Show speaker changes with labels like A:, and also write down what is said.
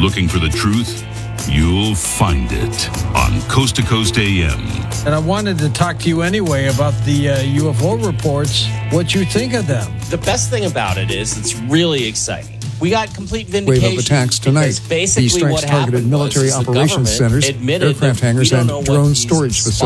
A: looking for the truth? You'll find it on Coast to Coast AM.
B: And I wanted to talk to you anyway about the UFO reports, what you think of them.
C: The best thing about it is it's really exciting. We got complete vindication.
D: Wave of attacks tonight.
C: Basically
D: These strikes
C: what
D: targeted
C: happened
D: military
C: was the
D: operations
C: government
D: centers,
C: admitted
D: aircraft
C: that we
D: hangars,
C: don't
D: and
C: know what
D: drone
C: these
D: storage facilities.